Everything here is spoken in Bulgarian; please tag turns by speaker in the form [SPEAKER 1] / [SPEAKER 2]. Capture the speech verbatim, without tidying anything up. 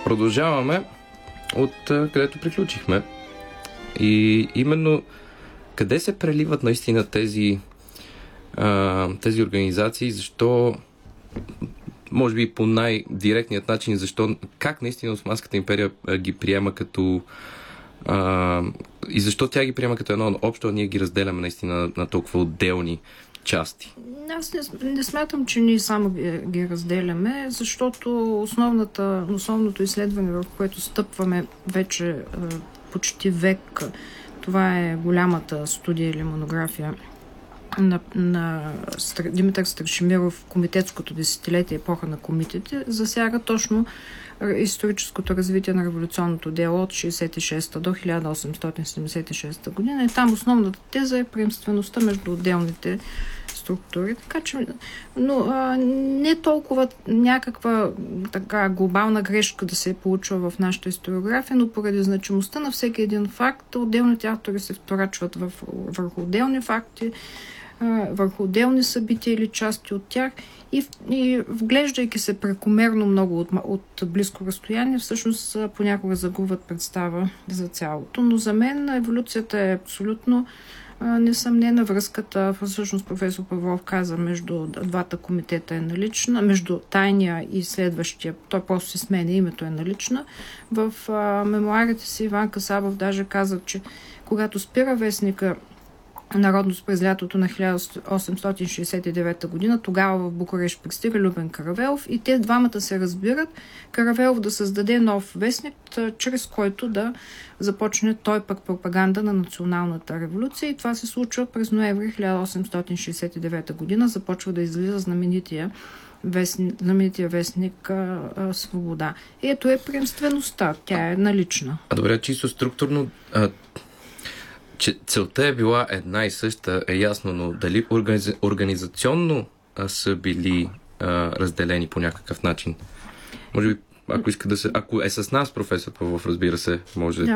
[SPEAKER 1] Продължаваме от където приключихме. И именно къде се преливат наистина тези, а, тези организации, защо, може би по най-директният начин, защо, как наистина Османската империя ги приема като а, и защо тя ги приема като едно общо, а ние ги разделяме наистина на, на толкова отделни части?
[SPEAKER 2] Аз не, не смятам, че ние само ги, ги разделяме, защото основната, основното изследване, в което стъпваме вече е, почти век, това е голямата студия или монография на, на Димитър Страшимиров, комитетското десетилетие, епоха на комитете, засяга точно историческото развитие на революционното дело от шейсет и шеста до хиляда осемстотин седемдесет и шеста година. И там основната теза е приемствеността между отделните структури. Така че, но а, не толкова някаква така глобална грешка да се е получила в нашата историография, но поради значимостта на всеки един факт, отделните автори се вторачват в, върху отделни факти, върху отделни събития или части от тях и, и вглеждайки се прекомерно много от, от близко разстояние, всъщност понякога загубват представа за цялото. Но за мен еволюцията е абсолютно а, несъмнена. Връзката, всъщност професор Павлов каза, между двата комитета е налична, между тайния и следващия, той просто се сменя, името е налична. В а, мемуарите си Иван Касабов даже каза, че когато спира вестника Народност през лятото на хиляда осемстотин шейсет и девета година, тогава в Букурещ пристига Любен Каравелов и те двамата се разбират Каравелов да създаде нов вестник, чрез който да започне той пък пропаганда на националната революция, и това се случва през ноември хиляда осемстотин шейсет и девета година. Започва да излиза знаменития вестник, знаменития вестник а, а, Свобода. И ето е приемствеността, тя е налична.
[SPEAKER 1] А добре, чисто структурно, а, че целта е била една и съща, е ясно, но дали организ... организационно а, са били а, разделени по някакъв начин? Може би, ако иска да се... Ако е с нас професор Павлов, разбира се, може...
[SPEAKER 2] Да.